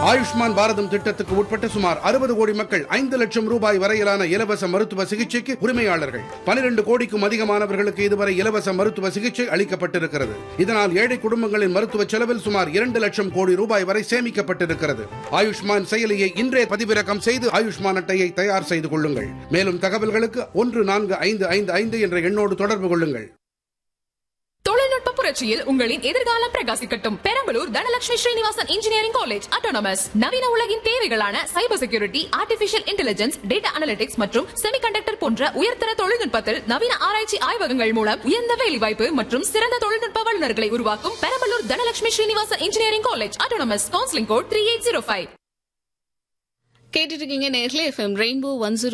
ஆயுஷ்மான் பாரதம் திட்டத்துக்கு உட்பட்ட சுமார் 60 கோடி மக்கள் 5 லட்சம் ரூபாய் வரையிலான இலவச மருத்துவ சிகிச்சைக்கு உரிமையாளர்கள். 12 கோடிக்கும் அதிகமானவர்களுக்கு இதுவரை இலவச மருத்துவ சிகிச்சை அளிக்கப்பட்டிருக்கிறது. இதனால் ஏழை குடும்பங்களின் மருத்துவ செலவில் சுமார் 2 லட்சம் கோடி ரூபாய் வரை சேமிக்கப்பட்டிருக்கிறது. ஆயுஷ்மான் செயலியை இன்றே பதிவிறக்கம் செய்து ஆயுஷ்மான் அட்டையை தயார் செய்து கொள்ளுங்கள். மேலும் தகவல்களுக்கு 14555 என்ற எண்ணோடு தொடர்பு கொள்ளுங்கள். தொழில்நுட்ப புரட்சியில் உங்களின் எதிர்காலம் பிரகாசிக்கட்டும். Perambalur Dhanalakshmi Srinivasan engineering college autonomous நவீன உலகின் தேவைகளான cyber security, artificial intelligence, data analytics மற்றும் செமிகண்டக்டர் போன்ற உயர்தர தொழில்நுட்பத்தில் நவீன ஆராய்ச்சி ஆய்வகங்கள் மூலம் உயர்ந்த வேலைவாய்ப்பு மற்றும் சிறந்த தொழில்நுட்ப வல்லுநர்களை உருவாக்கும் Perambalur Dhanalakshmi Srinivasan engineering college autonomous. Counselling code 3805. கேட்டுட்டு இருக்கீங்க நேர்ல எஃப்எம் ரெயின்போ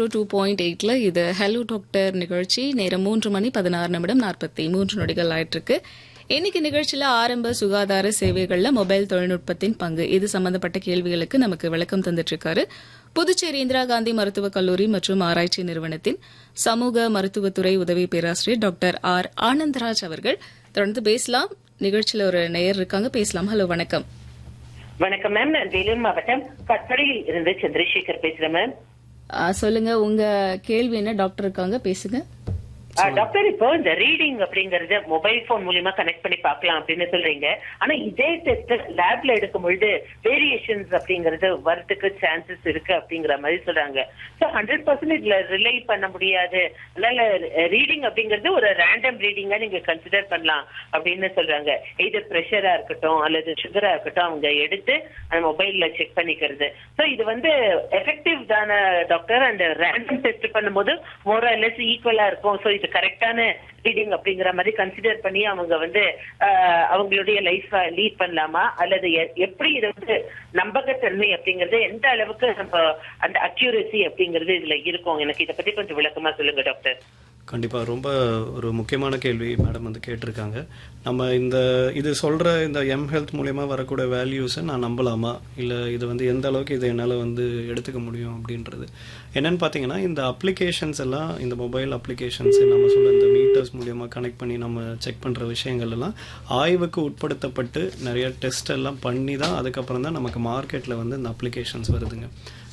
102.8ல இது ஹலோ டாக்டர் நிகழ்ச்சி. நேரம் 3 மணி 16 நிமிடம் 43 நொடிகள் ஆயிட்டு இருக்கு. இன்னைக்கு நிகழ்ச்சியில ஆரம்ப சுகாதார சேவைகள்ல மொபைல் தொழில்நுட்பத்தின் பங்கு இது சம்பந்தப்பட்ட கேள்விகளுக்கு நமக்கு விளக்கம் தந்துட்டு இருக்காரு புதுச்சேரி இந்திரா காந்தி மருத்துவக் கல்லூரி மற்றும் ஆராய்ச்சி நிறுவனத்தின் சமூக மருத்துவத்துறை உதவி பேராசிரியர் டாக்டர் ஆர் ஆனந்தராஜ் அவர்கள். தொடர்ந்து பேசலாம். நிகழ்ச்சியில ஒரு நேயர் இருக்காங்க, பேசலாம். ஹலோ, வணக்கம். வணக்கம் மேம், நான் வேலூர் மாவட்டம் கட்படியில் இருந்து சந்திரசேகர் பேசுறேன் மேம். சொல்லுங்க, உங்க கேள்வி என்ன? டாக்டர் இருக்காங்க, பேசுங்க. டாக்டர், இப்போ இந்த ரீடிங் அப்படிங்கறத மொபைல் போன் மூலியமா கனெக்ட் பண்ணி பார்க்கலாம் அப்படின்னு சொல்றீங்க. ஆனா இதே டெஸ்ட் லேப்ல எடுக்கும் பொழுது வேரியேஷன்ஸ் அப்படிங்கறது வரதுக்கு சான்சஸ் இருக்கு அப்படிங்கிற மாதிரி சொல்றாங்க. 100% இதுல ரிலே பண்ண முடியாது. அதனால ரீடிங் அப்படிங்கறது ஒரு ரேண்டம் ரீடிங்கா நீங்க கன்சிடர் பண்ணலாம் அப்படின்னு சொல்றாங்க. இது பிரஷரா இருக்கட்டும் அல்லது சுகரா இருக்கட்டும் அவங்க எடுத்து அந்த மொபைல்ல செக் பண்ணிக்கிறது. சோ இது வந்து எஃபெக்டிவ் தானே டாக்டர்? அந்த ரேண்டம் டெஸ்ட் பண்ணும்போது மோர் ஆர் லெஸ் ஈக்குவலா இருக்கும். சோ இது கரெக்டான ரீடிங் அப்படிங்கிற மாதிரி கன்சிடர் பண்ணி அவங்க வந்து அவங்களுடைய லைஃப் லீட் பண்ணலாமா, அல்லது எப்படி இது வந்து நம்பகத்தன்மை அப்படிங்கறது எந்த அளவுக்கு நம்ம அந்த அக்யூரசி அப்படிங்கறது இதுல இருக்கும்? எனக்கு இதை பத்தி கொஞ்சம் விளக்கமா சொல்லுங்க டாக்டர். கண்டிப்பாக ரொம்ப ஒரு முக்கியமான கேள்வி மேடம் வந்து கேட்டிருக்காங்க. நம்ம இது சொல்கிற இந்த ஹெல்த் மூலயமா வரக்கூடிய வேல்யூஸை நான் நம்பலாமா, இல்லை இது வந்து எந்த அளவுக்கு இதை என்னால் வந்து எடுத்துக்க முடியும் அப்படின்றது என்னென்னு பார்த்தீங்கன்னா, இந்த அப்ளிகேஷன்ஸ் எல்லாம், இந்த மொபைல் அப்ளிகேஷன்ஸ் நம்ம சொல்ல இந்த மீட்டர்ஸ் மூலயமா கனெக்ட் பண்ணி நம்ம செக் பண்ணுற விஷயங்கள் எல்லாம் ஆய்வுக்கு உட்படுத்தப்பட்டு நிறைய டெஸ்ட் எல்லாம் பண்ணி தான் அதுக்கப்புறம் தான் நமக்கு மார்க்கெட்டில் வந்து இந்த அப்ளிகேஷன்ஸ் வருதுங்க.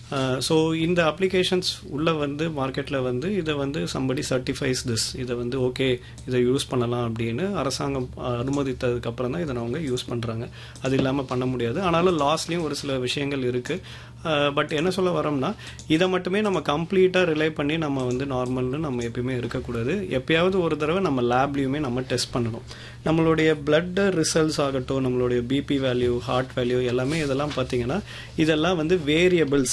ஸோ இந்த அப்ளிகேஷன்ஸ் உள்ள வந்து மார்க்கெட்டில் வந்து இதை வந்து சம்படி சர்டிஃபைஸ் திஸ், இதை வந்து ஓகே இதை யூஸ் பண்ணலாம் அப்படின்னு அரசாங்கம் அனுமதித்ததுக்கப்புறம் தான் இதை அவங்க யூஸ் பண்ணுறாங்க. அது இல்லாமல் பண்ண முடியாது. ஆனாலும் லாஸ்லேயும் ஒரு சில விஷயங்கள் இருக்குது. பட் என்ன சொல்ல வரோம்னா, இதை மட்டுமே நம்ம கம்ப்ளீட்டாக ரிலை பண்ணி நம்ம வந்து நார்மல்னு நம்ம எப்பயுமே இருக்கக்கூடாது. எப்பயாவது ஒரு தடவை நம்ம லேப்லேயுமே நம்ம டெஸ்ட் பண்ணணும். நம்மளுடைய பிளட் ரிசல்ட்ஸ் ஆகட்டும், நம்மளுடைய பிபி வேல்யூ, ஹார்ட் வேல்யூ எல்லாமே இதெல்லாம் பார்த்தீங்கன்னா இதெல்லாம் வந்து வேரியபிள்ஸ்.